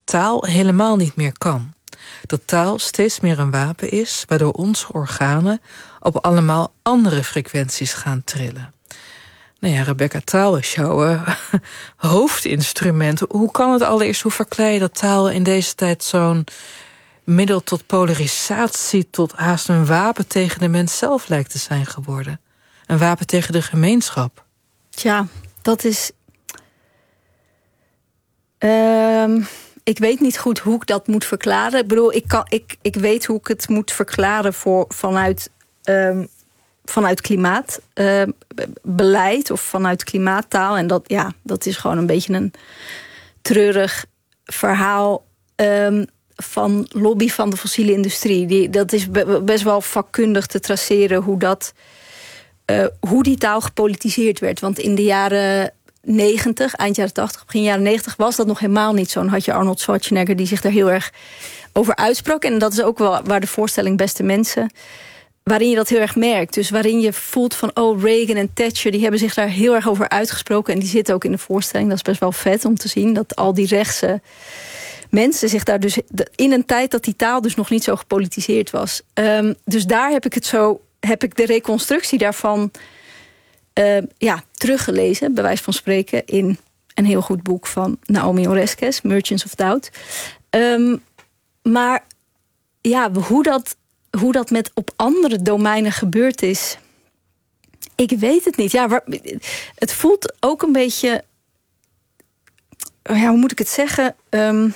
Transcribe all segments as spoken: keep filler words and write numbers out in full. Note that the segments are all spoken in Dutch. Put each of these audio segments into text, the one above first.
taal helemaal niet meer kan. Dat taal steeds meer een wapen is, waardoor onze organen op allemaal andere frequenties gaan trillen. Nou ja, Rebecca, taal is jouw uh, hoofdinstrument. Hoe kan het allereerst, hoe verklei je dat taal in deze tijd zo'n middel tot polarisatie, tot haast een wapen tegen de mens zelf lijkt te zijn geworden? Een wapen tegen de gemeenschap. Tja, dat is... Um, ik weet niet goed hoe ik dat moet verklaren. Ik bedoel, ik, kan, ik, ik weet hoe ik het moet verklaren voor, vanuit, um, vanuit klimaatbeleid uh, of vanuit klimaattaal. En dat, ja, dat is gewoon een beetje een treurig verhaal um, van lobby van de fossiele industrie. Die, dat is be, best wel vakkundig te traceren hoe, dat, uh, hoe die taal gepolitiseerd werd. Want in de jaren negentig, eind jaren tachtig, begin jaren negentig was dat nog helemaal niet zo. Dan had je Arnold Schwarzenegger die zich daar heel erg over uitsprak. En dat is ook wel waar de voorstelling Beste Mensen, waarin je dat heel erg merkt. Dus waarin je voelt van, oh, Reagan en Thatcher, die hebben zich daar heel erg over uitgesproken. En die zitten ook in de voorstelling. Dat is best wel vet om te zien, dat al die rechtse mensen zich daar dus in een tijd dat die taal dus nog niet zo gepolitiseerd was. Um, dus daar heb ik het zo, heb ik de reconstructie daarvan Uh, ja, teruggelezen, bij wijze van spreken, in een heel goed boek van Naomi Oreskes, Merchants of Doubt. Um, maar ja, hoe dat, hoe dat met op andere domeinen gebeurd is, ik weet het niet. Ja, waar, het voelt ook een beetje, ja, hoe moet ik het zeggen? Um,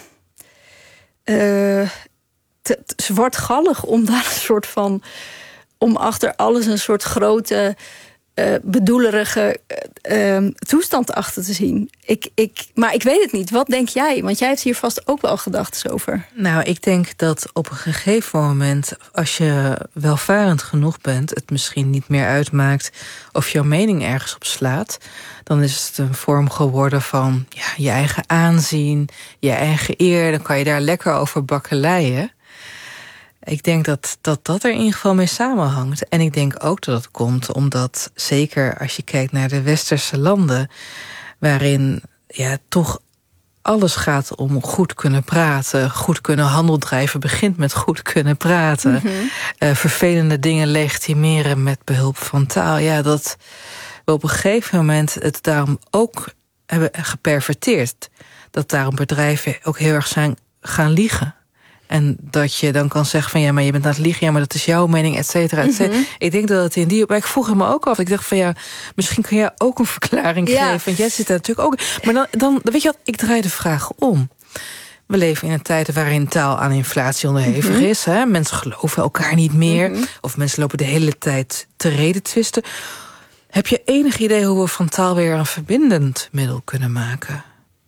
uh, te, te zwartgallig om daar een soort van, om achter alles een soort grote Uh, bedoelerige uh, uh, toestand achter te zien. Ik, ik, maar ik weet het niet. Wat denk jij? Want jij hebt hier vast ook wel gedachten over. Nou, ik denk dat op een gegeven moment, als je welvarend genoeg bent, het misschien niet meer uitmaakt of jouw mening ergens op slaat, dan is het een vorm geworden van ja, je eigen aanzien, je eigen eer. Dan kan je daar lekker over bakkeleien. Ik denk dat, dat dat er in ieder geval mee samenhangt. En ik denk ook dat het komt omdat, zeker als je kijkt naar de westerse landen, waarin ja, toch alles gaat om goed kunnen praten, goed kunnen handel drijven, begint met goed kunnen praten. Mm-hmm. Uh, vervelende dingen legitimeren met behulp van taal. Ja, dat we op een gegeven moment het daarom ook hebben geperverteerd. Dat daarom bedrijven ook heel erg zijn gaan liegen. En dat je dan kan zeggen van ja, maar je bent aan het liegen, ja, maar dat is jouw mening, et cetera, et cetera. Mm-hmm. Ik denk dat het in die... Maar ik vroeg me ook af. Ik dacht van ja, misschien kun jij ook een verklaring ja. geven. Want jij zit daar natuurlijk ook... Maar dan, dan weet je wat, ik draai de vraag om. We leven in een tijd waarin taal aan inflatie onderhevig mm-hmm. is. Hè? Mensen geloven elkaar niet meer. Mm-hmm. Of mensen lopen de hele tijd te redetwisten. Heb je enig idee hoe we van taal weer een verbindend middel kunnen maken?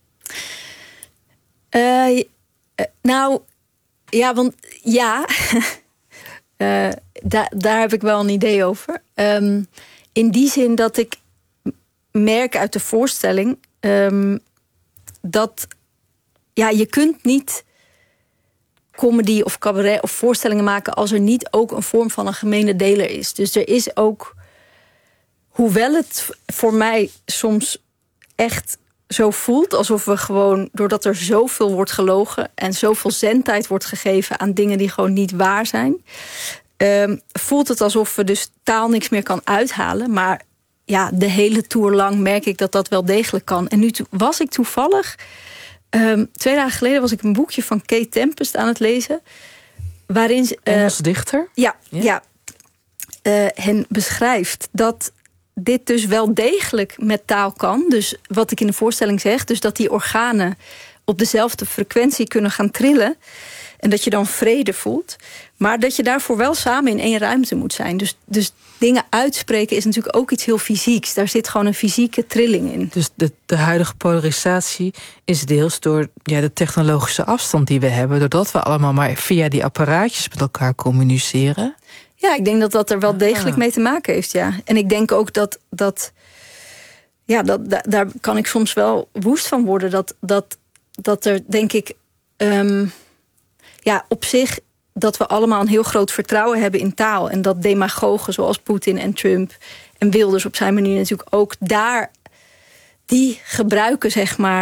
Uh, uh, nou... Ja, want ja, uh, da- daar heb ik wel een idee over. Um, in die zin dat ik merk uit de voorstelling um, dat ja, je kunt niet comedy of cabaret of voorstellingen maken als er niet ook een vorm van een gemene deler is. Dus er is ook, hoewel het voor mij soms echt zo voelt alsof we gewoon, doordat er zoveel wordt gelogen en zoveel zendtijd wordt gegeven aan dingen die gewoon niet waar zijn, um, voelt het alsof we dus taal niks meer kan uithalen. Maar ja, de hele tour lang merk ik dat dat wel degelijk kan. En nu to- was ik toevallig, um, twee dagen geleden was ik een boekje van Kate Tempest aan het lezen, waarin ze, uh, Engels dichter? Ja, ja. ja uh, hen beschrijft dat dit dus wel degelijk met taal kan. Dus wat ik in de voorstelling zeg, dus dat die organen op dezelfde frequentie kunnen gaan trillen en dat je dan vrede voelt, maar dat je daarvoor wel samen in één ruimte moet zijn. Dus, dus dingen uitspreken is natuurlijk ook iets heel fysieks. Daar zit gewoon een fysieke trilling in. Dus de, de huidige polarisatie is deels door ja, de technologische afstand die we hebben, doordat we allemaal maar via die apparaatjes met elkaar communiceren. Ja, ik denk dat dat er wel degelijk mee te maken heeft, ja. En ik denk ook dat, dat ja, dat, da, daar kan ik soms wel woest van worden. Dat, dat, dat er, denk ik, um, ja, op zich, dat we allemaal een heel groot vertrouwen hebben in taal. En dat demagogen zoals Poetin en Trump en Wilders op zijn manier natuurlijk ook daar, die gebruiken, zeg maar,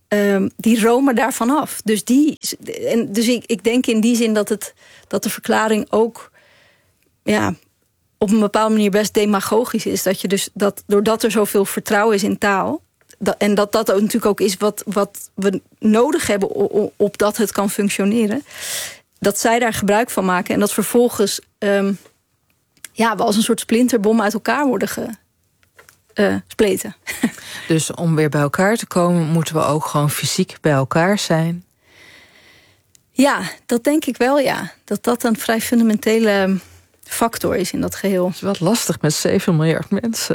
um, die romen daarvan af. Dus, die, en, dus ik, ik denk in die zin dat, het, dat de verklaring ook... ja, op een bepaalde manier best demagogisch is. Dat je dus dat doordat er zoveel vertrouwen is in taal... Dat, en dat dat ook natuurlijk ook is wat, wat we nodig hebben... op, op dat het kan functioneren... dat zij daar gebruik van maken... en dat vervolgens um, ja, we als een soort splinterbom uit elkaar worden gespleten. Uh, dus om weer bij elkaar te komen... moeten we ook gewoon fysiek bij elkaar zijn? Ja, dat denk ik wel, ja. Dat dat een vrij fundamentele factor is in dat geheel. Het is wat lastig met zeven miljard mensen...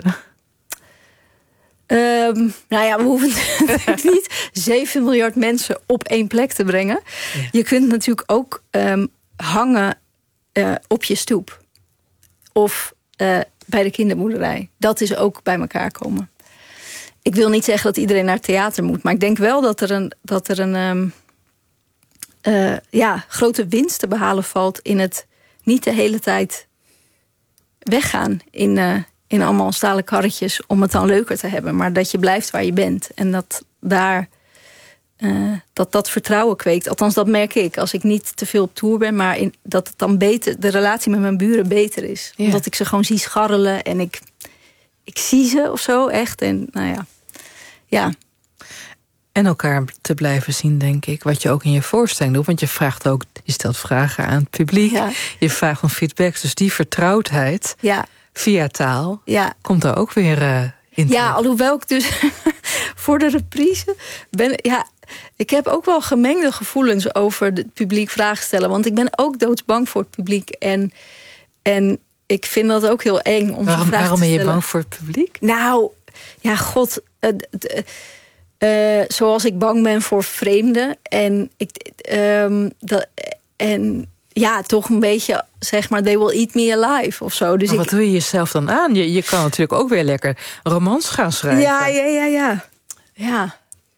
Um, nou ja, we hoeven niet zeven miljard mensen op één plek te brengen. Ja. Je kunt natuurlijk ook um, hangen uh, op je stoep. Of uh, bij de kinderboerderij. Dat is ook bij elkaar komen. Ik wil niet zeggen dat iedereen naar het theater moet. Maar ik denk wel dat er een, dat er een um, uh, ja, grote winst te behalen valt... in het niet de hele tijd weggaan in... Uh, in allemaal stalen karretjes om het dan leuker te hebben. Maar dat je blijft waar je bent. En dat daar uh, dat, dat vertrouwen kweekt. Althans, dat merk ik. Als ik niet te veel op tour ben. Maar in, dat het dan beter, de relatie met mijn buren beter is. Ja. Omdat ik ze gewoon zie scharrelen. En ik, ik zie ze of zo echt. En nou ja. Ja. En elkaar te blijven zien, denk ik. Wat je ook in je voorstelling doet. Want je vraagt ook, je stelt vragen aan het publiek. Ja. Je vraagt om feedback. Dus die vertrouwdheid... Ja. Via taal, ja. Komt er ook weer uh, in. Ja, alhoewel ik dus voor de reprise ben... Ja, ik heb ook wel gemengde gevoelens over het publiek vragen stellen. Want ik ben ook doodsbang voor het publiek. En, en ik vind dat ook heel eng om waarom, vragen waarom te stellen. Waarom ben je bang voor het publiek? Nou, ja, god... Uh, uh, uh, zoals ik bang ben voor vreemden. En ik... Um, dat, en ja, toch een beetje, zeg maar, they will eat me alive of zo. Dus maar wat ik... doe je jezelf dan aan? Je, je kan natuurlijk ook weer lekker romans gaan schrijven. Ja, ja, ja, ja. Ja.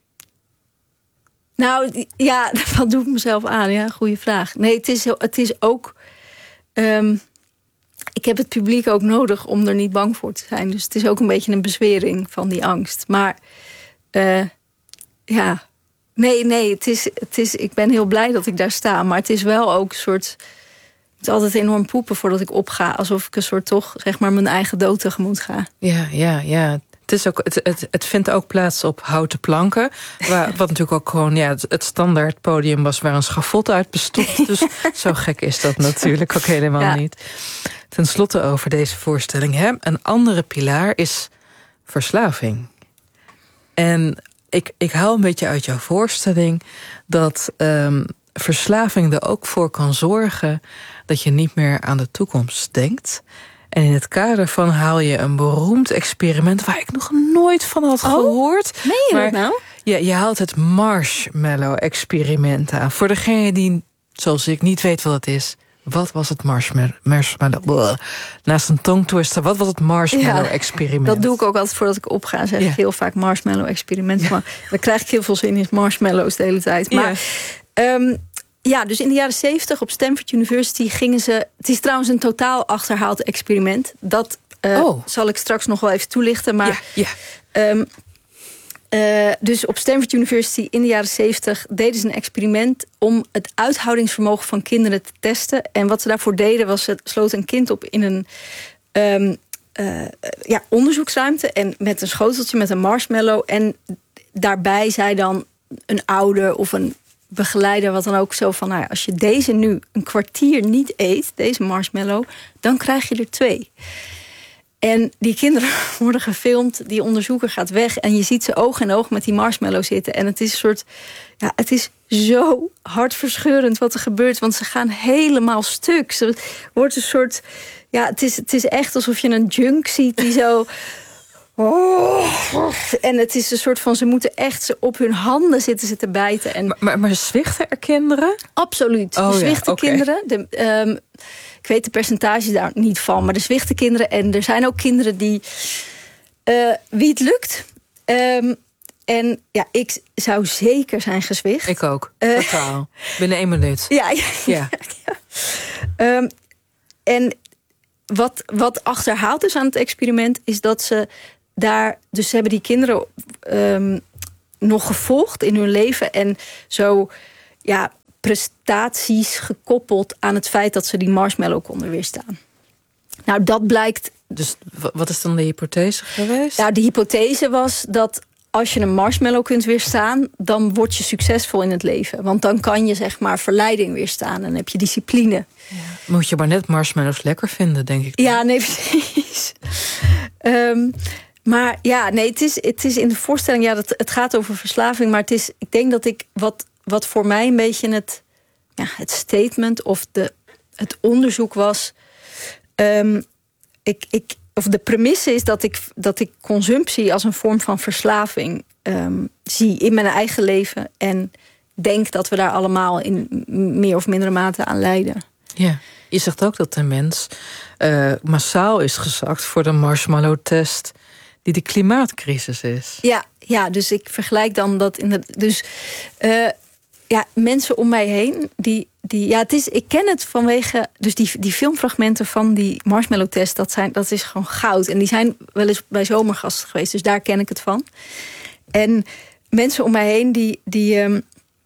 Nou, ja, wat doe ik mezelf aan? Ja, goede vraag. Nee, het is, het is ook... Um, ik heb het publiek ook nodig om er niet bang voor te zijn. Dus het is ook een beetje een bezwering van die angst. Maar, uh, ja... Nee, nee, het is, het is, ik ben heel blij dat ik daar sta. Maar het is wel ook een soort... Het is altijd enorm poepen voordat ik opga. Alsof ik een soort toch, zeg maar, mijn eigen dood tegemoet ga. Ja, ja, ja. Het, is ook, het, het, het vindt ook plaats op houten planken. Waar, wat natuurlijk ook gewoon ja, het, het standaard podium was waar een schafot uit bestond. Dus zo gek is dat natuurlijk ook helemaal ja. niet. Ten slotte over deze voorstelling. Hè? Een andere pilaar is verslaving. En... Ik, ik haal een beetje uit jouw voorstelling dat um, verslaving er ook voor kan zorgen dat je niet meer aan de toekomst denkt. En in het kader van haal je een beroemd experiment waar ik nog nooit van had oh, gehoord. Meen je dat nou? Ja, je haalt het marshmallow-experiment aan. Voor degene die, zoals ik, niet weet wat het is. Wat was het marshmallow? marshmallow Naast een tongtwister, wat was het marshmallow-experiment? Ja, dat doe ik ook altijd voordat ik opga. Zeg ja. ik heel vaak marshmallow-experiment. Ja. Maar dan krijg ik heel veel zin in marshmallows de hele tijd. Maar ja. Um, ja, dus in de jaren zeventig op Stanford University gingen ze... Het is trouwens een totaal achterhaald experiment. Dat uh, oh. zal ik straks nog wel even toelichten. Maar... Ja, ja. Um, Uh, dus op Stanford University in de jaren zeventig deden ze een experiment om het uithoudingsvermogen van kinderen te testen. En wat ze daarvoor deden was, ze sloten een kind op in een um, uh, ja, onderzoeksruimte en met een schoteltje met een marshmallow. En daarbij zei dan een ouder of een begeleider, wat dan ook, zo van, nou ja, als je deze nu een kwartier niet eet, deze marshmallow, dan krijg je er twee. En die kinderen worden gefilmd, die onderzoeker gaat weg en je ziet ze oog in oog met die marshmallow zitten. En het is een soort, ja, het is zo hartverscheurend wat er gebeurt, want ze gaan helemaal stuk. Ze wordt een soort, ja, het is, het is echt alsof je een junk ziet die zo... Oh, en het is een soort van, ze moeten echt op hun handen zitten ze te bijten. En... Maar, maar, maar zwichten er kinderen? Absoluut. Oh, de zwichten ja, okay. kinderen. De, um, ik weet de percentages daar niet van, maar de zwichten kinderen. En er zijn ook kinderen die, uh, wie het lukt. Um, en ja, ik zou zeker zijn gezwicht. Ik ook, uh, totaal. Binnen één minuut. Ja, ja. ja. ja. Um, en wat, wat achterhaald is aan het experiment is dat ze daar, dus ze hebben die kinderen um, nog gevolgd in hun leven. En zo ja, prestaties gekoppeld aan het feit dat ze die marshmallow konden weerstaan. Nou, dat blijkt. Dus wat is dan de hypothese geweest? Nou, de hypothese was dat als je een marshmallow kunt weerstaan, dan word je succesvol in het leven. Want dan kan je zeg maar verleiding weerstaan en heb je discipline. Ja. Moet je maar net marshmallows lekker vinden, denk ik dan. Ja, nee, precies. um, maar ja, nee, het is, het is in de voorstelling, ja, dat, het gaat over verslaving, maar het is, ik denk dat ik, wat, wat voor mij een beetje het, ja, het statement of de, het onderzoek was, um, ik, ik, of de premisse is dat ik, dat ik consumptie als een vorm van verslaving um, zie in mijn eigen leven en denk dat we daar allemaal in meer of mindere mate aan lijden. Ja, je zegt ook dat de mens uh, massaal is gezakt voor de marshmallow-test die de klimaatcrisis is. Ja, ja, dus ik vergelijk dan dat in de. Dus uh, ja, mensen om mij heen, die, die. Ja, het is. Ik ken het vanwege. Dus die, die filmfragmenten van die marshmallow-test, dat zijn, dat is gewoon goud. En die zijn wel eens bij Zomergasten geweest, dus daar ken ik het van. En mensen om mij heen, die. die um,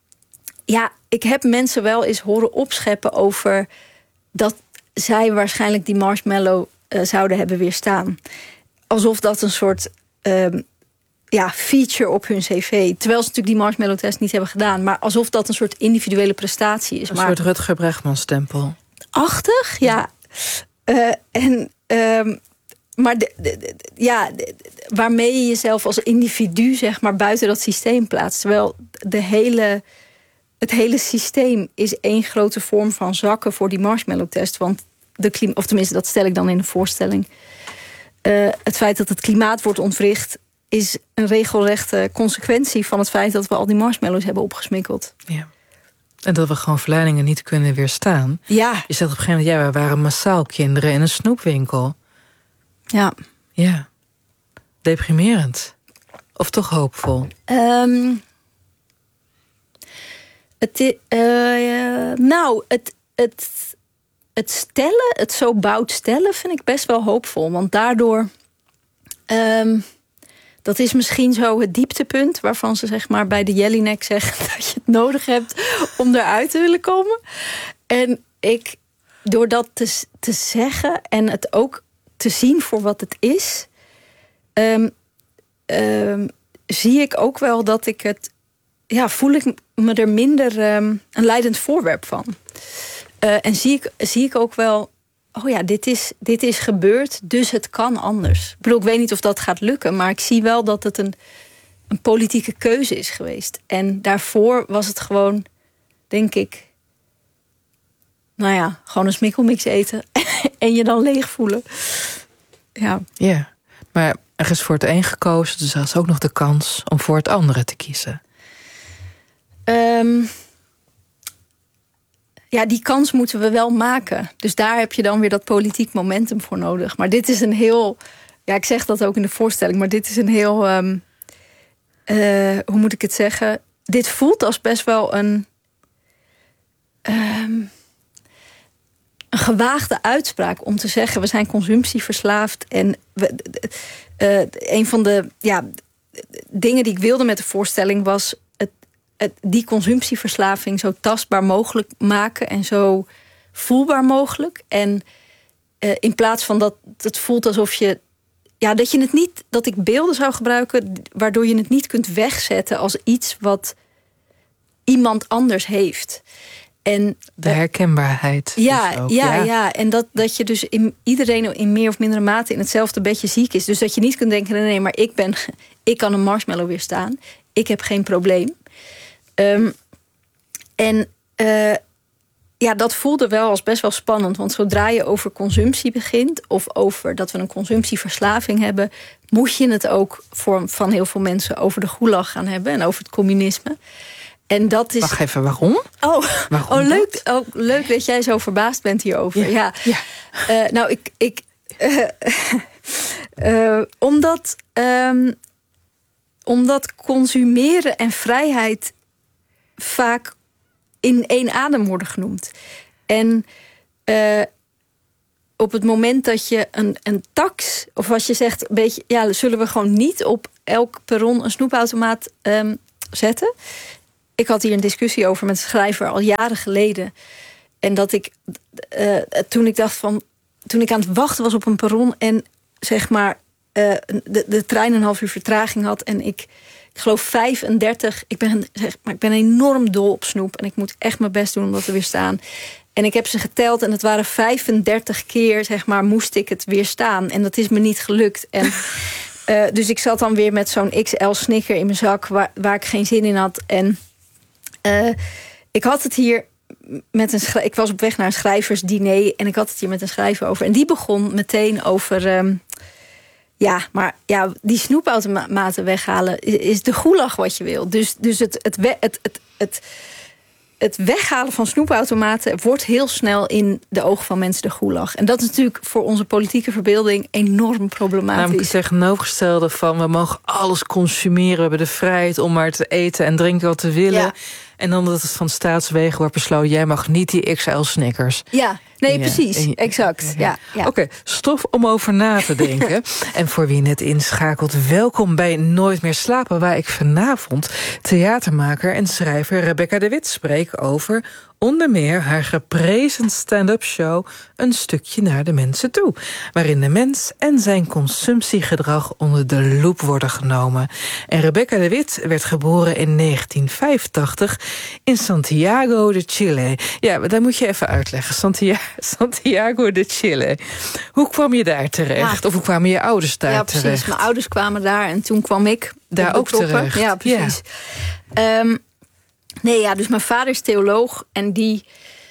ja, ik heb mensen wel eens horen opscheppen over dat zij waarschijnlijk die marshmallow uh, zouden hebben weerstaan. Alsof dat een soort um, ja, feature op hun cv. Terwijl ze natuurlijk die marshmallow-test niet hebben gedaan. Maar alsof dat een soort individuele prestatie is. Een maar, soort Rutger Bregman-stempel. Achtig, ja. Uh, en, um, maar de, de, de, ja, de, de, waarmee je jezelf als individu zeg maar buiten dat systeem plaatst. Terwijl de hele, het hele systeem is één grote vorm van zakken voor die marshmallow-test. Want de klima- of tenminste, dat stel ik dan in de voorstelling. Uh, het feit dat het klimaat wordt ontwricht is een regelrechte consequentie van het feit dat we al die marshmallows hebben opgesmikkeld. Ja. En dat we gewoon verleidingen niet kunnen weerstaan. Ja. Je zegt op een gegeven moment, ja, we waren massaal kinderen in een snoepwinkel. Ja. Ja. Deprimerend. Of toch hoopvol? Um, het, uh, uh, nou, het, het, het stellen, het zo boud stellen, vind ik best wel hoopvol. Want daardoor, um, dat is misschien zo het dieptepunt waarvan ze zeg maar bij de Jelinek zeggen dat je het nodig hebt om eruit te willen komen. En ik, door dat te, te zeggen en het ook te zien voor wat het is, um, um, zie ik ook wel dat ik het, ja, voel ik me er minder um, een leidend voorwerp van. Uh, en zie ik, zie ik ook wel, oh ja, dit is, dit is gebeurd, dus het kan anders. Ik bedoel, ik weet niet of dat gaat lukken, maar ik zie wel dat het een, een politieke keuze is geweest. En daarvoor was het gewoon, denk ik, nou ja, gewoon een smikkelmix eten en je dan leeg voelen. Ja. Ja, maar er is voor het een gekozen, dus er is ook nog de kans om voor het andere te kiezen. Um, ja, die kans moeten we wel maken. Dus daar heb je dan weer dat politiek momentum voor nodig. Maar dit is een heel, ja, ik zeg dat ook in de voorstelling, maar dit is een heel, um, uh, hoe moet ik het zeggen? Dit voelt als best wel een, um, een gewaagde uitspraak om te zeggen, we zijn consumptieverslaafd. En we, uh, een van de ja, dingen die ik wilde met de voorstelling was het, het, die consumptieverslaving zo tastbaar mogelijk maken en zo voelbaar mogelijk. En uh, in plaats van dat het voelt alsof je, ja, dat je het niet, dat ik beelden zou gebruiken waardoor je het niet kunt wegzetten als iets wat iemand anders heeft. En de herkenbaarheid. Ja, dus ook, ja, ja, ja. En dat, dat je dus in, iedereen in meer of mindere mate in hetzelfde bedje ziek is. Dus dat je niet kunt denken, nee, nee, maar ik ben, ik kan een marshmallow weerstaan. Ik heb geen probleem. Um, en uh, ja, dat voelde wel als best wel spannend. Want zodra je over consumptie begint, of over dat we een consumptieverslaving hebben, moet je het ook voor, van heel veel mensen over de gulag gaan hebben en over het communisme. En dat is. Wacht even, waarom? Oh, waarom oh leuk, oh, leuk dat jij zo verbaasd bent hierover. Ja. ja. ja. Uh, nou, ik. ik uh, uh, omdat, um, omdat consumeren en vrijheid vaak in één adem worden genoemd. En uh, op het moment dat je een, een tax... of als je zegt, een beetje, ja, zullen we gewoon niet op elk perron een snoepautomaat um, zetten? Ik had hier een discussie over met een schrijver al jaren geleden. En dat ik, uh, toen ik dacht van... toen ik aan het wachten was op een perron en zeg maar uh, de, de trein een half uur vertraging had en ik... Ik geloof vijfendertig. Ik ben, zeg maar, ik ben enorm dol op snoep. En ik moet echt mijn best doen om dat te weerstaan. En ik heb ze geteld. En het waren vijfendertig keer, zeg maar, moest ik het weerstaan. En dat is me niet gelukt. En, uh, dus ik zat dan weer met zo'n X L Snicker in mijn zak. Waar, waar ik geen zin in had. En uh, ik had het hier met een schrijver. Ik was op weg naar een schrijversdiner. En ik had het hier met een schrijver over. En die begon meteen over... Um, Ja, maar ja, die snoepautomaten weghalen is de gulag wat je wil. Dus, dus het, het, het, het, het, het weghalen van snoepautomaten wordt heel snel in de ogen van mensen de gulag. En dat is natuurlijk voor onze politieke verbeelding enorm problematisch. Namelijk het tegenovergestelde van we mogen alles consumeren. We hebben de vrijheid om maar te eten en drinken wat we willen. Ja. En dan dat het van staatswegen wordt besloten, jij mag niet die X L Snickers. Ja. Nee, ja, precies. Je, exact. Ja, ja. Oké, okay, stof om over na te denken. En voor wie net inschakelt, welkom bij Nooit meer slapen, waar ik vanavond theatermaker en schrijver Rebecca de Wit spreek over onder meer haar geprezen stand-up show Een stukje naar de mensen toe, waarin de mens en zijn consumptiegedrag onder de loep worden genomen. En Rebecca de Wit werd geboren in negentien vijfentachtig in Santiago de Chile. Ja, dat moet je even uitleggen. Santiago, Santiago de Chile. Hoe kwam je daar terecht? Ja. Of hoe kwamen je ouders daar ja, terecht? Ja, precies. Mijn ouders kwamen daar en toen kwam ik daar ook terecht. Ja, precies. Ja. Um, Nee, ja, dus mijn vader is theoloog en die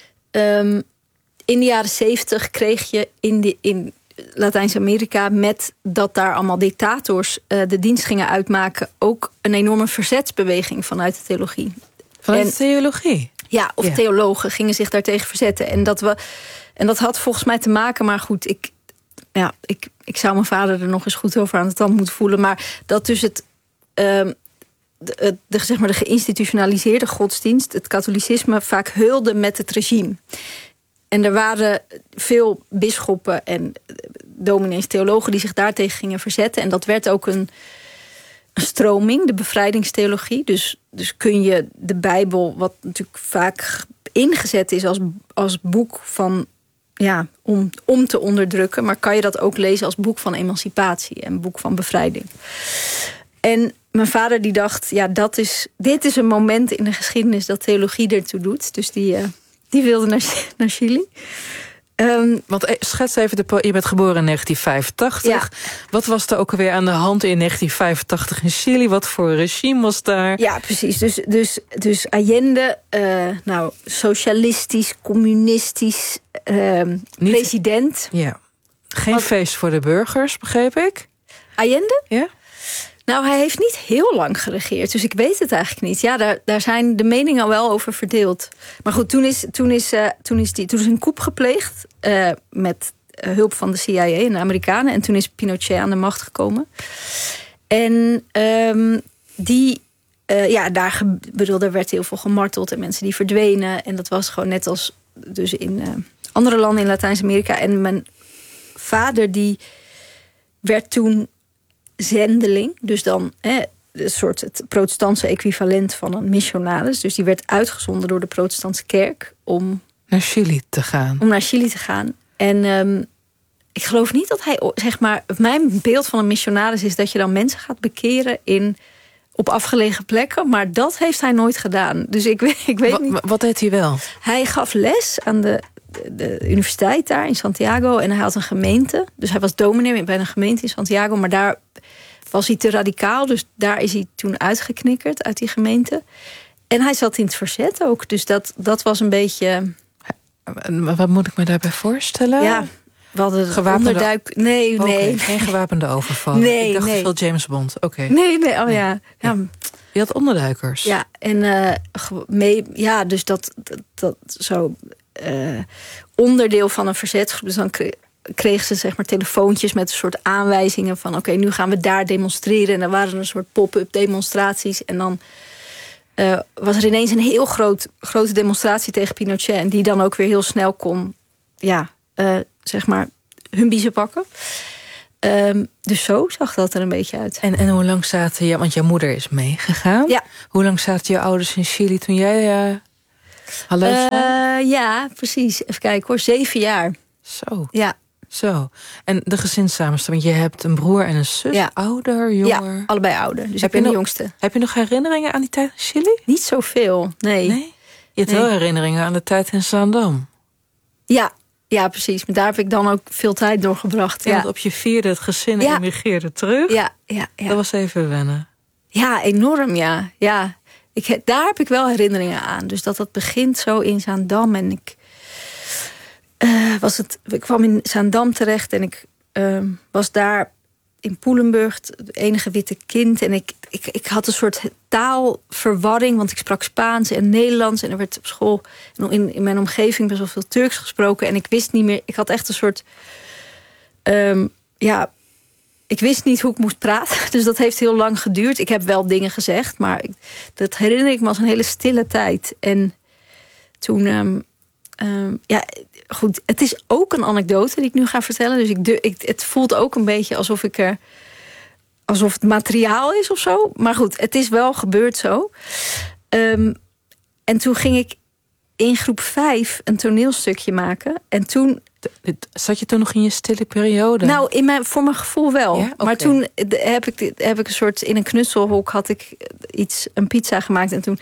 um, in de jaren zeventig kreeg je in, de, in Latijns-Amerika, met dat daar allemaal dictators uh, de dienst gingen uitmaken, ook een enorme verzetsbeweging vanuit de theologie. Vanuit en, de theologie? Ja, of ja. theologen gingen zich daartegen verzetten. En dat, we, en dat had volgens mij te maken, maar goed, ik, ja, ik, ik zou mijn vader er nog eens goed over aan de tand moeten voelen, maar dat dus het... Um, De, de, zeg maar de geïnstitutionaliseerde godsdienst, het katholicisme, vaak heulde met het regime. En er waren veel bisschoppen en dominees, theologen die zich daartegen gingen verzetten. En dat werd ook een, een stroming, de bevrijdingstheologie. Dus, dus kun je de Bijbel, wat natuurlijk vaak ingezet is als, als boek van, ja, om, om te onderdrukken, maar kan je dat ook lezen als boek van emancipatie en boek van bevrijding. En mijn vader die dacht, ja, dat is, dit is een moment in de geschiedenis dat theologie ertoe doet. Dus die, uh, die wilde naar, naar Chili. Um, Want schets even, de, je bent geboren in negentien vijfentachtig. Ja. Wat was er ook alweer aan de hand in negentien vijfentachtig in Chili? Wat voor regime was daar? Ja, precies. Dus, dus, dus Allende, uh, nou, socialistisch, communistisch uh, Niet, president. Ja. Geen Wat, feest voor de burgers, begreep ik? Allende? Ja. Nou, hij heeft niet heel lang geregeerd, dus ik weet het eigenlijk niet. Ja, daar, daar zijn de meningen al wel over verdeeld. Maar goed, toen is, toen is, uh, toen is, die, toen is een coup gepleegd uh, met uh, hulp van de C I A en de Amerikanen. En toen is Pinochet aan de macht gekomen. En um, die, uh, ja, daar, bedoel, er werd heel veel gemarteld en mensen die verdwenen. En dat was gewoon net als dus in uh, andere landen in Latijns-Amerika. En mijn vader, die werd toen zendeling, dus dan hè, een soort het protestantse equivalent van een missionaris. Dus die werd uitgezonden door de protestantse kerk om naar Chili te gaan. Om naar Chili te gaan. En um, ik geloof niet dat hij, zeg maar, mijn beeld van een missionaris is dat je dan mensen gaat bekeren in op afgelegen plekken, maar dat heeft hij nooit gedaan. Dus ik weet, ik weet wat, niet. Wat deed hij wel? Hij gaf les aan de De, de universiteit daar in Santiago. En hij had een gemeente. Dus hij was dominee bij een gemeente in Santiago. Maar daar was hij te radicaal. Dus daar is hij toen uitgeknikkerd uit die gemeente. En hij zat in het verzet ook. Dus dat, dat was een beetje... Wat moet ik me daarbij voorstellen? Ja, we hadden gewapende onderduik... Nee, okay, nee. Geen gewapende overval. Nee, ik dacht nee. veel James Bond. Oké. Okay. Nee, nee, oh nee. ja. ja. Je had onderduikers. Ja, en uh, mee, ja, dus dat, dat, dat zo... Uh, onderdeel van een verzetsgroep. Dus dan kregen ze zeg maar telefoontjes met een soort aanwijzingen van oké, okay, nu gaan we daar demonstreren. En dan waren er een soort pop-up demonstraties. En dan uh, was er ineens een heel groot, grote demonstratie tegen Pinochet. En die dan ook weer heel snel kon, ja, uh, zeg maar, hun biezen pakken. Um, dus zo zag dat er een beetje uit. En, en hoe lang zaten je, want jouw moeder is meegegaan. Ja. Hoe lang zaten je ouders in Chili toen jij uh, hallo zei? Uh, ja, precies. Even kijken hoor, zeven jaar. Zo. Ja. Zo. En de gezinssamenstelling, je hebt een broer en een zus, ja. ouder, jonger? Ja, allebei ouder. Dus heb ik ben je de nog, jongste. Heb je nog herinneringen aan die tijd in Chili? Niet zoveel, nee. Nee? Je hebt nee. wel herinneringen aan de tijd in Zaandam. Ja, ja, precies. Maar daar heb ik dan ook veel tijd doorgebracht. Ja, ja. Want op je vierde het gezin ja. emigreerde terug. Ja, ja, ja. Dat was even wennen. Ja, enorm, ja. ja. Ik, daar heb ik wel herinneringen aan. Dus dat dat begint zo in Zaandam. En ik, uh, was het, ik kwam in Zaandam terecht en ik uh, was daar in Poelenburg het enige witte kind. En ik, ik, ik had een soort taalverwarring, want ik sprak Spaans en Nederlands. En er werd op school in, in mijn omgeving best wel veel Turks gesproken. En ik wist niet meer, ik had echt een soort... Um, ja, ik wist niet hoe ik moest praten. Dus dat heeft heel lang geduurd. Ik heb wel dingen gezegd, maar ik, dat herinner ik me als een hele stille tijd. En toen... Um, um, ja, goed, het is ook een anekdote die ik nu ga vertellen. Dus ik, ik, het voelt ook een beetje alsof ik er... alsof het materiaal is of zo. Maar goed, het is wel gebeurd zo. Um, en toen ging ik in groep vijf een toneelstukje maken. En toen... Zat je toen nog in je stille periode? Nou, in mijn, voor mijn gevoel wel. Ja? Okay. Maar toen heb ik, heb ik een soort... in een knutselhok had ik iets, een pizza gemaakt. En toen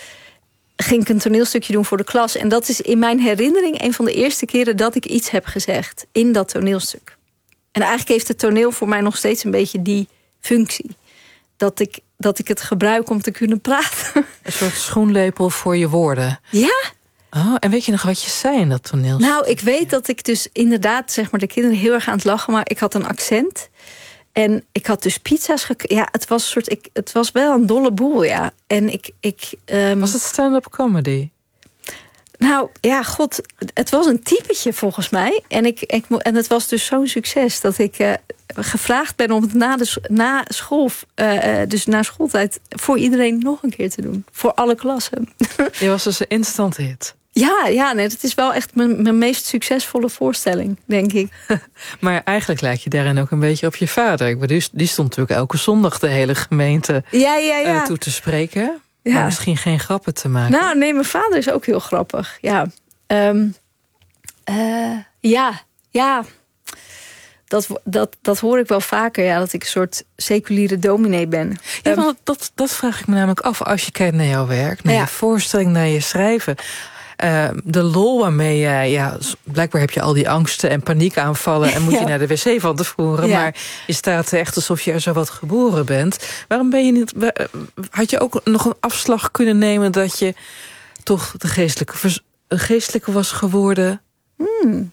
ging ik een toneelstukje doen voor de klas. En dat is in mijn herinnering een van de eerste keren dat ik iets heb gezegd in dat toneelstuk. En eigenlijk heeft het toneel voor mij nog steeds een beetje die functie. Dat ik, dat ik het gebruik om te kunnen praten. Een soort schoenlepel voor je woorden. Ja. Oh, en weet je nog wat je zei in dat toneel? Nou, ik weet dat ik dus inderdaad, zeg maar, de kinderen heel erg aan het lachen, maar ik had een accent. En ik had dus pizza's gek... Ja, het was, een soort, ik, het was wel een dolle boel, ja. En ik... ik um... Was het stand-up comedy? Nou, ja, god, het was een typetje volgens mij. En, ik, ik, en het was dus zo'n succes dat ik uh, gevraagd ben om het na, de, na school, uh, dus na schooltijd, voor iedereen nog een keer te doen. Voor alle klassen. Je was dus een instant hit. Ja, ja, nee, het is wel echt mijn, mijn meest succesvolle voorstelling, denk ik. Maar eigenlijk lijkt je daarin ook een beetje op je vader. Ik bedoel, die stond natuurlijk elke zondag de hele gemeente ja, ja, ja. Uh, toe te spreken. Ja. Maar misschien geen grappen te maken. Nou, nee, mijn vader is ook heel grappig. Ja, um, uh, ja, ja. Dat, dat, dat hoor ik wel vaker, ja, dat ik een soort seculiere dominee ben. Ja, want dat, dat vraag ik me namelijk af. Als je kijkt naar jouw werk, naar ja. je voorstelling, naar je schrijven. Uh, de lol waarmee je, ja, blijkbaar heb je al die angsten en paniekaanvallen en moet ja. je naar de wc van tevoren. Ja. Maar je staat echt alsof je er zo wat geboren bent. Waarom ben je niet... Had je ook nog een afslag kunnen nemen dat je toch de geestelijke, de geestelijke was geworden? Hmm.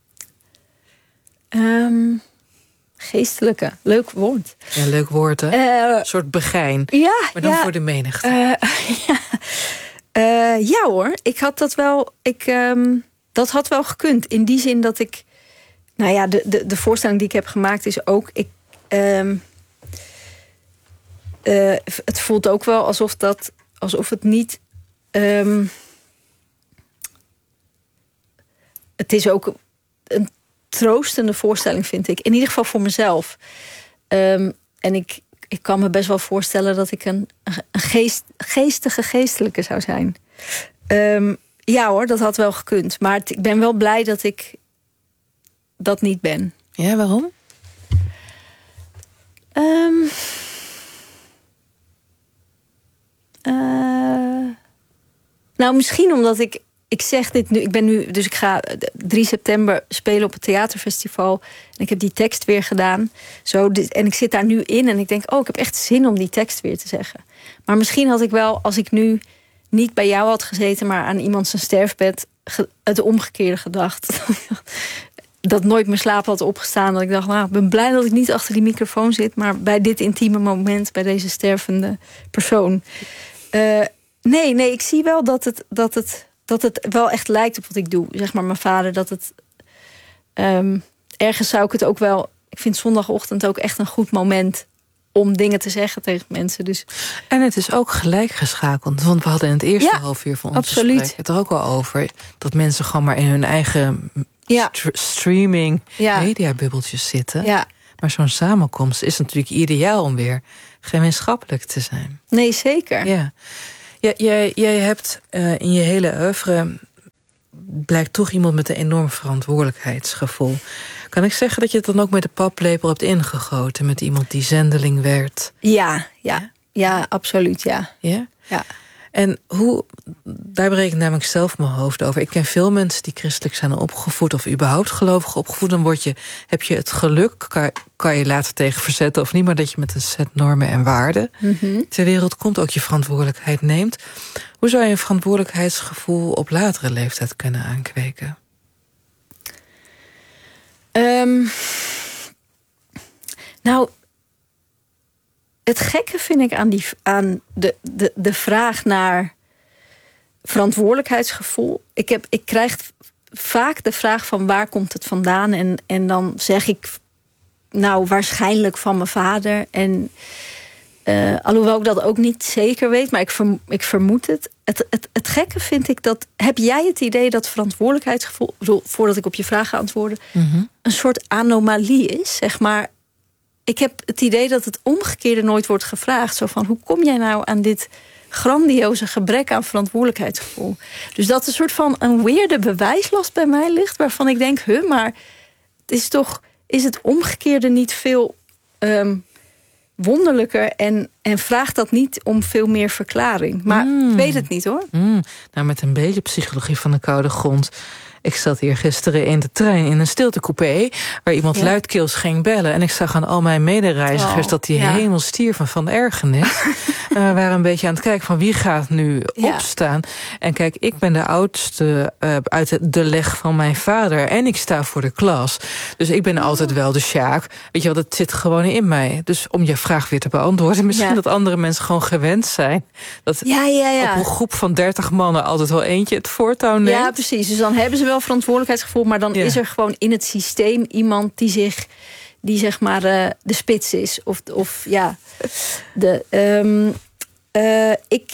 Um, geestelijke, leuk woord. Ja, leuk woord, hè? Uh, een soort begijn. Ja, maar dan ja. voor de menigte. Uh, ja. Uh, ja hoor, ik had dat wel. Ik, um, dat had wel gekund. In die zin dat ik. Nou ja, de, de, de voorstelling die ik heb gemaakt is ook. Ik, um, uh, het voelt ook wel alsof dat. Alsof het niet. Um, het is ook een troostende voorstelling, vind ik. In ieder geval voor mezelf. Um, en ik. Ik kan me best wel voorstellen dat ik een, een geest, geestige geestelijke zou zijn. Um, ja hoor, dat had wel gekund. Maar het, ik ben wel blij dat ik dat niet ben. Ja, waarom? Um, uh, nou, misschien omdat ik... Ik zeg dit nu, ik ben nu, dus ik ga drie september spelen op het theaterfestival. En ik heb die tekst weer gedaan. Zo, en ik zit daar nu in en ik denk, oh, ik heb echt zin om die tekst weer te zeggen. Maar misschien had ik wel, als ik nu niet bij jou had gezeten, maar aan iemand zijn sterfbed, het omgekeerde gedacht. Dat nooit mijn slaap had opgestaan. Dat ik dacht, nou, ik ben blij dat ik niet achter die microfoon zit, maar bij dit intieme moment, bij deze stervende persoon. Uh, nee, nee, ik zie wel dat het... Dat het dat het wel echt lijkt op wat ik doe. Zeg maar mijn vader, dat het... Um, ergens zou ik het ook wel... Ik vind zondagochtend ook echt een goed moment om dingen te zeggen tegen mensen. Dus. En het is ook gelijk geschakeld. Want we hadden in het eerste ja, half uur van ons gesprek het er ook al over. Dat mensen gewoon maar in hun eigen ja. st- streaming ja. mediabubbeltjes zitten. Ja. Maar zo'n samenkomst is natuurlijk ideaal om weer gemeenschappelijk te zijn. Nee, zeker. Ja. Ja, jij, jij hebt uh, in je hele oeuvre blijkt toch iemand met een enorm verantwoordelijkheidsgevoel. Kan ik zeggen dat je het dan ook met de paplepel hebt ingegoten met iemand die zendeling werd? Ja, ja, ja, absoluut, ja. Ja? Ja. En hoe, daar breek ik namelijk zelf mijn hoofd over. Ik ken veel mensen die christelijk zijn opgevoed of überhaupt gelovig opgevoed. Dan word je, heb je het geluk, kan, kan je later tegen verzetten of niet, maar dat je met een set normen en waarden mm-hmm. ter wereld komt, ook je verantwoordelijkheid neemt. Hoe zou je een verantwoordelijkheidsgevoel op latere leeftijd kunnen aankweken? Um, nou, het gekke vind ik aan, die, aan de, de, de vraag naar verantwoordelijkheidsgevoel. Ik, heb, ik krijg vaak de vraag van waar komt het vandaan? En, en dan zeg ik, nou, waarschijnlijk van mijn vader. En uh, alhoewel ik dat ook niet zeker weet, maar ik, verm, ik vermoed het. Het, het. het gekke vind ik dat, heb jij het idee dat verantwoordelijkheidsgevoel, bedoel, voordat ik op je vraag ga antwoorden, mm-hmm. een soort anomalie is, zeg maar. Ik heb het idee dat het omgekeerde nooit wordt gevraagd. Zo van, hoe kom jij nou aan dit grandioze gebrek aan verantwoordelijkheidsgevoel? Dus dat een soort van een weirde bewijslast bij mij ligt, waarvan ik denk, huh, maar het is toch, is het omgekeerde niet veel um, wonderlijker en, en vraagt dat niet om veel meer verklaring? Maar mm. ik weet het niet, hoor. Mm. Nou, met een beetje psychologie van de koude grond. Ik zat hier gisteren in de trein in een stiltecoupé, waar iemand ja. luidkeels ging bellen. En ik zag aan al mijn medereizigers oh, dat die ja. helemaal stierven van ergernis. En we waren een beetje aan het kijken van wie gaat nu ja. opstaan. En kijk, ik ben de oudste uh, uit de leg van mijn vader. En ik sta voor de klas. Dus ik ben oh. altijd wel de sjaak. Weet je wel, dat zit gewoon in mij. Dus om je vraag weer te beantwoorden. Misschien ja. dat andere mensen gewoon gewend zijn. Dat ja, ja, ja. op een groep van dertig mannen altijd wel eentje het voortouw neemt. Ja, precies. Dus dan hebben ze wel verantwoordelijkheidsgevoel, maar dan ja. is er gewoon in het systeem iemand die zich, die zeg maar uh, de spits is. Of, of ja, de. Um, uh, ik.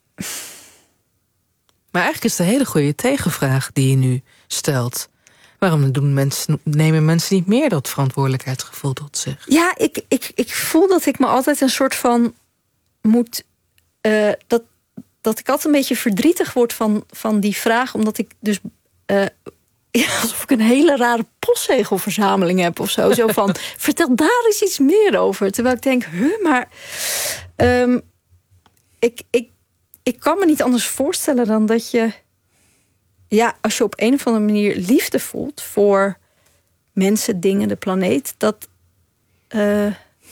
Maar eigenlijk is het een hele goede tegenvraag die je nu stelt. Waarom doen mensen, nemen mensen niet meer dat verantwoordelijkheidsgevoel tot zich? Ja, ik, ik, ik voel dat ik me altijd een soort van moet. Uh, dat, dat ik altijd een beetje verdrietig word van, van die vraag, omdat ik dus. Uh, ja, alsof ik een hele rare postzegelverzameling heb of zo. Zo van, vertel daar eens iets meer over. Terwijl ik denk, huh, maar um, ik, ik, ik kan me niet anders voorstellen dan dat je, ja, als je op een of andere manier liefde voelt voor mensen, dingen, de planeet, dat uh,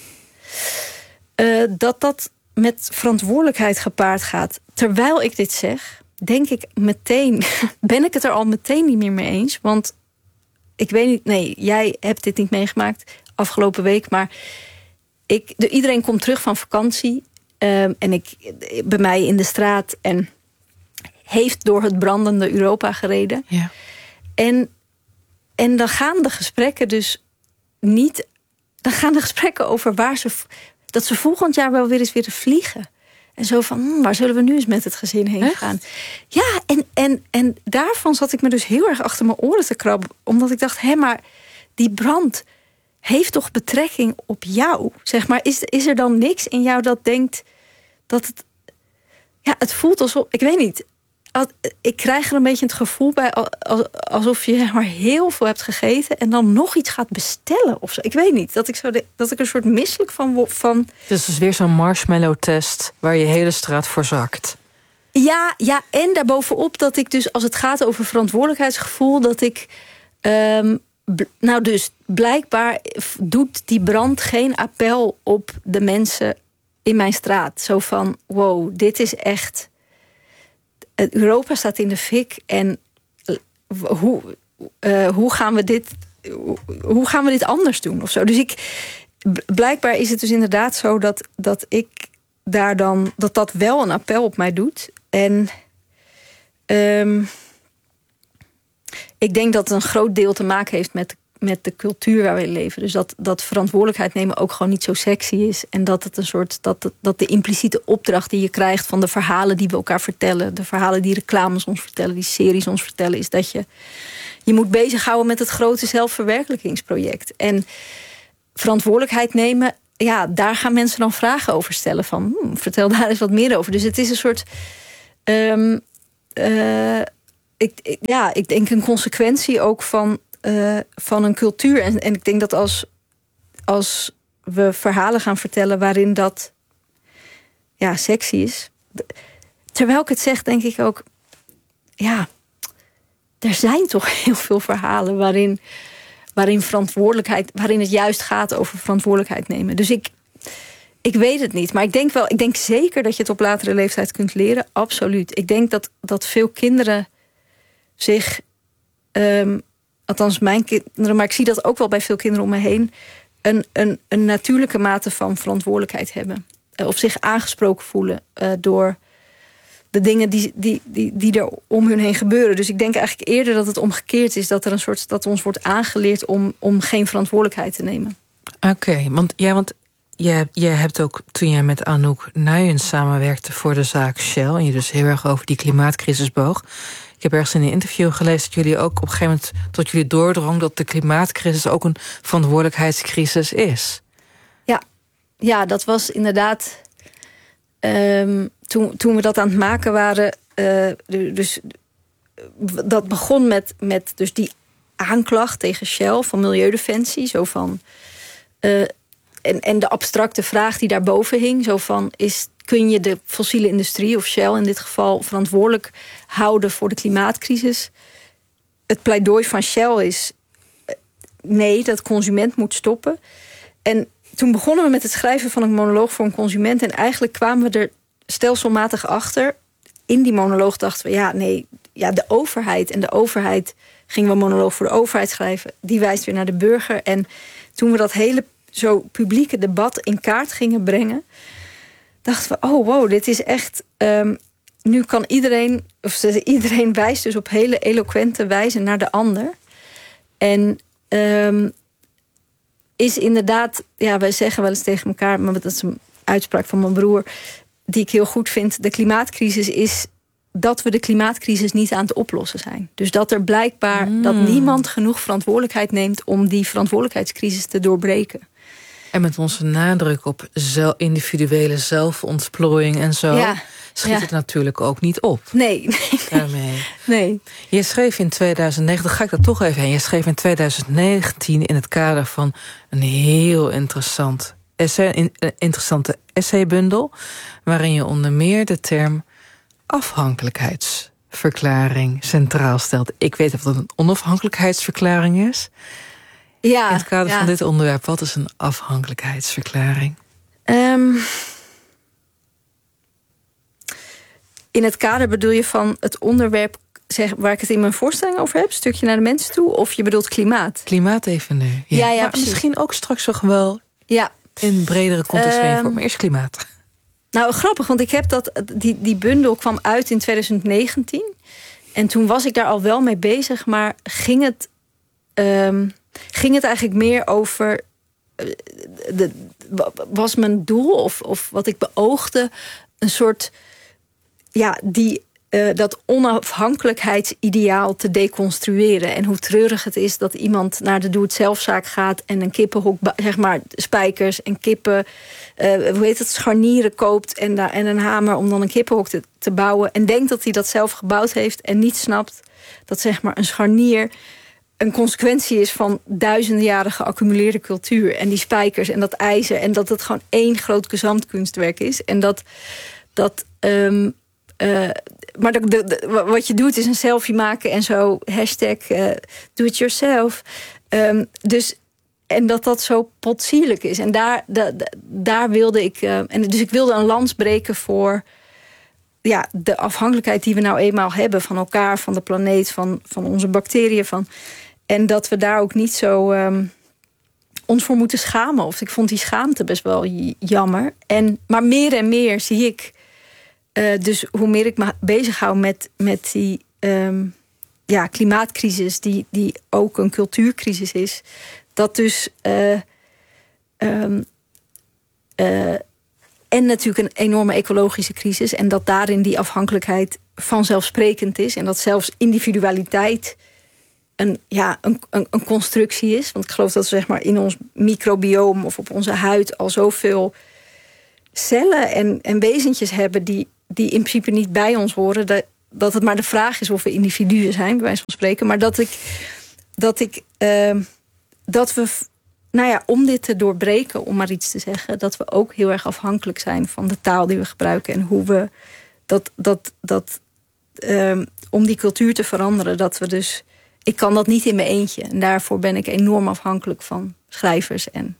uh, dat dat met verantwoordelijkheid gepaard gaat. Terwijl ik dit zeg, denk ik meteen, ben ik het er al meteen niet meer mee eens. Want ik weet niet, nee, jij hebt dit niet meegemaakt afgelopen week, maar ik, de, iedereen komt terug van vakantie. Um, en ik, bij mij in de straat en heeft door het brandende Europa gereden. Ja. En, en dan gaan de gesprekken dus niet, dan gaan de gesprekken over waar ze, dat ze volgend jaar wel weer eens willen vliegen. En zo van, hm, waar zullen we nu eens met het gezin heen Echt? gaan? Ja, en, en, en daarvan zat ik me dus heel erg achter mijn oren te krabben. Omdat ik dacht, hé, maar die brand heeft toch betrekking op jou? Zeg maar, is, is er dan niks in jou dat denkt dat het... Ja, het voelt alsof, ik weet niet. Ik krijg er een beetje het gevoel bij alsof je maar heel veel hebt gegeten en dan nog iets gaat bestellen of zo. Ik weet niet, dat ik, zo de, dat ik een soort misselijk van... van dus het is weer zo'n marshmallow-test waar je hele straat voor zakt. Ja, ja, en daarbovenop dat ik dus, als het gaat over verantwoordelijkheidsgevoel, dat ik... Um, nou dus, blijkbaar doet die brand geen appel op de mensen in mijn straat. Zo van, wow, dit is echt... Europa staat in de fik en hoe, uh, hoe, gaan we dit, hoe gaan we dit anders doen? Of zo. Dus ik, blijkbaar is het dus inderdaad zo dat, dat ik daar dan, dat dat wel een appel op mij doet. En um, ik denk dat het een groot deel te maken heeft met, met de cultuur waar we in leven. Dus dat, dat verantwoordelijkheid nemen ook gewoon niet zo sexy is. En dat het een soort, dat, dat de impliciete opdracht die je krijgt van de verhalen die we elkaar vertellen, de verhalen die reclames ons vertellen, die series ons vertellen, is dat je je moet bezighouden met het grote zelfverwerkelijkingsproject. En verantwoordelijkheid nemen, ja, daar gaan mensen dan vragen over stellen. Van, hm, vertel daar eens wat meer over. Dus het is een soort... Um, uh, ik, ik, ja, ik denk een consequentie ook van, uh, van een cultuur. En, en ik denk dat als, als we verhalen gaan vertellen waarin dat ja, sexy is. Terwijl ik het zeg, denk ik ook, ja, er zijn toch heel veel verhalen waarin, waarin verantwoordelijkheid, waarin het juist gaat over verantwoordelijkheid nemen. Dus ik, ik weet het niet. Maar ik denk wel, ik denk zeker dat je het op latere leeftijd kunt leren. Absoluut. Ik denk dat, dat veel kinderen zich, um, althans mijn kinderen, maar ik zie dat ook wel bij veel kinderen om me heen, een, een, een natuurlijke mate van verantwoordelijkheid hebben. Uh, of zich aangesproken voelen uh, door de dingen die, die, die, die er om hun heen gebeuren. Dus ik denk eigenlijk eerder dat het omgekeerd is, dat er een soort dat ons wordt aangeleerd om, om geen verantwoordelijkheid te nemen. Oké, okay, want ja, want je, je hebt ook, toen jij met Anouk Nuyens samenwerkte voor de zaak Shell, en je dus heel erg over die klimaatcrisis boog. Ik heb ergens in een interview gelezen dat jullie ook op een gegeven moment tot jullie doordrong dat de klimaatcrisis ook een verantwoordelijkheidscrisis is. Ja, ja, dat was inderdaad Um, toen, toen we dat aan het maken waren, uh, dus dat begon met, met dus die aanklacht tegen Shell van Milieudefensie. Zo van, uh, en, en de abstracte vraag die daarboven hing. Zo van, is, kun je de fossiele industrie, of Shell in dit geval, verantwoordelijk houden voor de klimaatcrisis? Het pleidooi van Shell is, nee, dat consument moet stoppen. En toen begonnen we met het schrijven van een monoloog voor een consument. En eigenlijk kwamen we er stelselmatig achter. In die monoloog dachten we, ja, nee, ja, de overheid. En de overheid, gingen we een monoloog voor de overheid schrijven. Die wijst weer naar de burger. En toen we dat hele zo publieke debat in kaart gingen brengen, dachten we, oh wow, dit is echt, Um, nu kan iedereen, of iedereen wijst dus op hele eloquente wijze naar de ander. En Um, is inderdaad, ja, wij zeggen wel eens tegen elkaar, maar dat is een uitspraak van mijn broer, die ik heel goed vind. De klimaatcrisis is dat we de klimaatcrisis niet aan het oplossen zijn. Dus dat er blijkbaar mm. dat niemand genoeg verantwoordelijkheid neemt om die verantwoordelijkheidscrisis te doorbreken. En met onze nadruk op zel- individuele zelfontplooiing en zo, ja, schiet ja. het natuurlijk ook niet op. Nee. nee. Daarmee. Nee. Je schreef in tweeduizend negen, dan ga ik daar toch even heen. Je schreef in tweeduizend negentien in het kader van een heel interessant essay, in, uh, interessante essaybundel, waarin je onder meer de term afhankelijkheidsverklaring centraal stelt. Ik weet of dat een onafhankelijkheidsverklaring is. Ja, in het kader ja. van dit onderwerp, wat is een afhankelijkheidsverklaring? Um, in het kader bedoel je van het onderwerp, zeg, waar ik het in mijn voorstelling over heb, stukje naar de mensen toe, of je bedoelt klimaat? Klimaat even nu. Ja, ja, ja maar precies. Misschien ook straks nog wel ja. in bredere context. Um, maar eerst klimaat. Nou, grappig, want ik heb dat, die, die bundel kwam uit in tweeduizend negentien. En toen was ik daar al wel mee bezig, maar ging het, um, ging het eigenlijk meer over, uh, de, was mijn doel of, of wat ik beoogde een soort, ja, die, uh, dat onafhankelijkheidsideaal te deconstrueren. En hoe treurig het is dat iemand naar de doe-het-zelfzaak gaat en een kippenhok, zeg maar, spijkers en kippen, uh, hoe heet het, scharnieren koopt en, daar, en een hamer om dan een kippenhok te, te bouwen. En denkt dat hij dat zelf gebouwd heeft en niet snapt dat, zeg maar, een scharnier een consequentie is van duizenden geaccumuleerde cultuur. En die spijkers en dat ijzer. En dat het gewoon één groot gezamtkunstwerk is. En dat, dat um, uh, maar de, de, de, wat je doet is een selfie maken en zo. Hashtag uh, do it yourself. Um, dus, en dat dat zo potsierlijk is. En daar, de, de, daar wilde ik, Uh, en dus ik wilde een lans breken voor, ja, de afhankelijkheid die we nou eenmaal hebben van elkaar, van de planeet, van, van onze bacteriën. Van, en dat we daar ook niet zo um, ons voor moeten schamen. Of ik vond die schaamte best wel jammer. En, maar meer en meer zie ik, uh, dus hoe meer ik me bezighoud met, met die um, ja, klimaatcrisis, die, die ook een cultuurcrisis is, dat dus Uh, um, uh, en natuurlijk een enorme ecologische crisis. En dat daarin die afhankelijkheid vanzelfsprekend is. En dat zelfs individualiteit een, ja, een, een, een constructie is. Want ik geloof dat we zeg maar, in ons microbioom of op onze huid al zoveel cellen en, en wezentjes hebben die, die in principe niet bij ons horen. Dat, dat het maar de vraag is of we individuen zijn, bij wijze van spreken. Maar dat ik, dat ik, uh, dat we, nou ja, om dit te doorbreken, om maar iets te zeggen, dat we ook heel erg afhankelijk zijn van de taal die we gebruiken en hoe we dat, dat, dat, uh, om die cultuur te veranderen, dat we dus, ik kan dat niet in mijn eentje. En daarvoor ben ik enorm afhankelijk van schrijvers en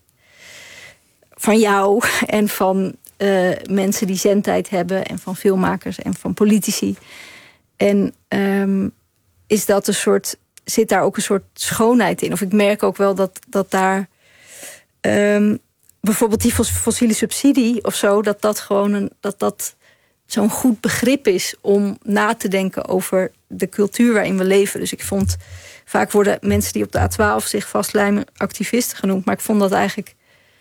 van jou en van uh, mensen die zendtijd hebben en van filmmakers en van politici. En um, is dat een soort, zit daar ook een soort schoonheid in? Of ik merk ook wel dat, dat daar um, bijvoorbeeld die fossiele subsidie of zo, dat dat gewoon een, dat dat zo'n goed begrip is om na te denken over de cultuur waarin we leven. Dus ik vond, vaak worden mensen die op de A twaalf zich vastlijmen activisten genoemd, maar ik vond dat eigenlijk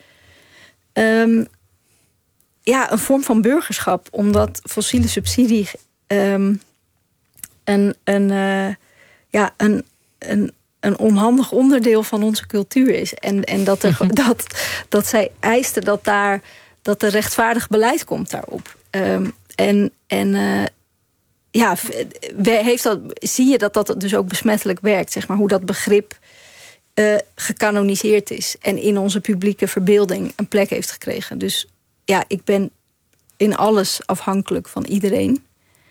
um, ja, een vorm van burgerschap, omdat fossiele subsidie um, een, een, uh, ja, een, een, een onhandig onderdeel van onze cultuur is. En, en dat, er, mm-hmm. dat, dat zij eisten dat, daar, dat er rechtvaardig beleid komt daarop. Um, en en uh, ja, heeft dat, zie je dat dat dus ook besmettelijk werkt, zeg maar, hoe dat begrip uh, gecanoniseerd is en in onze publieke verbeelding een plek heeft gekregen. Dus ja, ik ben in alles afhankelijk van iedereen.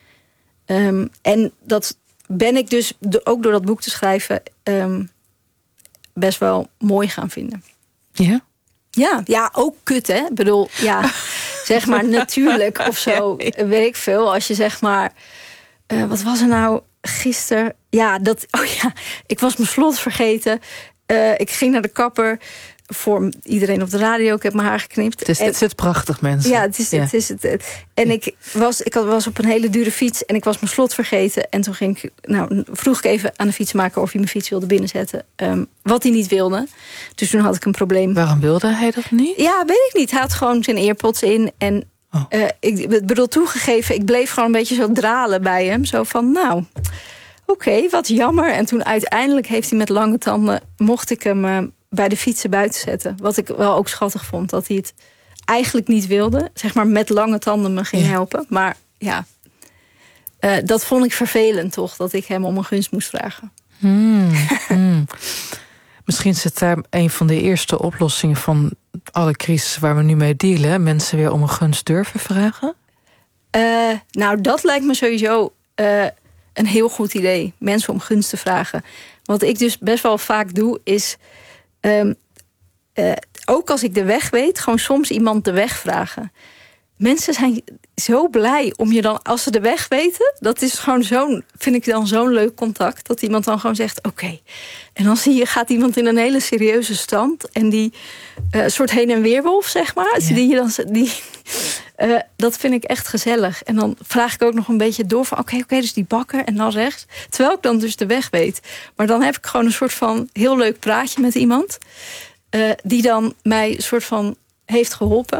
Um, en dat ben ik dus ook door dat boek te schrijven um, best wel mooi gaan vinden. Ja? Ja, ja, ook kut, hè? Ik bedoel, ja, zeg maar natuurlijk of zo, weet ik veel. Als je zeg maar, uh, wat was er nou gisteren? Ja, dat, oh ja, ik was mijn slot vergeten. Uh, ik ging naar de kapper voor iedereen op de radio. Ik heb mijn haar geknipt. Het is, en, het zit prachtig, mensen. Ja, het is, ja. Het is het. En ik was, ik was op een hele dure fiets en ik was mijn slot vergeten. En toen ging ik, nou, vroeg ik even aan de fietsmaker of hij mijn fiets wilde binnenzetten. Um, wat hij niet wilde. Dus toen had ik een probleem. Waarom wilde hij dat niet? Ja, weet ik niet. Hij had gewoon zijn earpods in. En oh. uh, ik bedoel, toegegeven, ik bleef gewoon een beetje zo dralen bij hem. Zo van, nou, oké, okay, wat jammer. En toen uiteindelijk heeft hij met lange tanden, mocht ik hem Uh, bij de fietsen buiten zetten. Wat ik wel ook schattig vond, dat hij het eigenlijk niet wilde. Zeg maar met lange tanden me ging ja. helpen. Maar ja, uh, dat vond ik vervelend toch, dat ik hem om een gunst moest vragen. Hmm, hmm. Misschien zit daar een van de eerste oplossingen van alle crisis waar we nu mee dealen. Mensen weer om een gunst durven vragen? Uh, nou, dat lijkt me sowieso uh, een heel goed idee. Mensen om gunst te vragen. Wat ik dus best wel vaak doe, is Um, uh, ook als ik de weg weet, gewoon soms iemand de weg vragen. Mensen zijn zo blij om je dan, als ze de weg weten, dat is gewoon zo'n, vind ik dan zo'n leuk contact, dat iemand dan gewoon zegt, oké. Okay. En dan zie je, gaat iemand in een hele serieuze stand en die uh, soort heen en weerwolf, zeg maar. Ja. Die je dan, die, uh, dat vind ik echt gezellig. En dan vraag ik ook nog een beetje door van, oké, okay, oké, okay, dus die bakker en dan rechts. Terwijl ik dan dus de weg weet. Maar dan heb ik gewoon een soort van heel leuk praatje met iemand, uh, die dan mij een soort van heeft geholpen.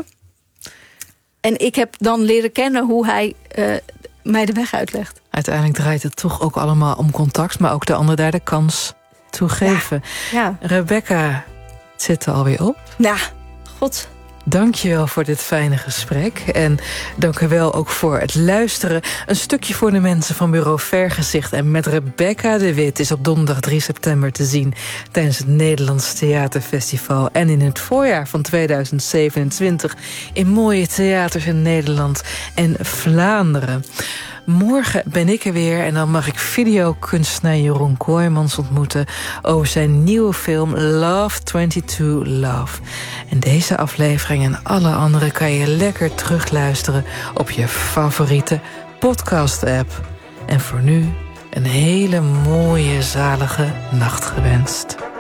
En ik heb dan leren kennen hoe hij uh, mij de weg uitlegt. Uiteindelijk draait het toch ook allemaal om contact, maar ook de ander daar de kans toe geven. Ja. Ja. Rebecca, het zit er alweer op. Ja, god. Dank je wel voor dit fijne gesprek. En dank u wel ook voor het luisteren. Een stukje voor de mensen van Bureau Vergezicht. En met Rebecca de Wit is op donderdag drie september te zien tijdens het Nederlands Theaterfestival. En in het voorjaar van tweeduizend zevenentwintig in mooie theaters in Nederland en Vlaanderen. Morgen ben ik er weer en dan mag ik videokunstenaar Jeroen Kooijmans ontmoeten over zijn nieuwe film Love tweeëntwintig Love. En deze aflevering en alle andere kan je lekker terugluisteren op je favoriete podcast-app. En voor nu een hele mooie, zalige nacht gewenst.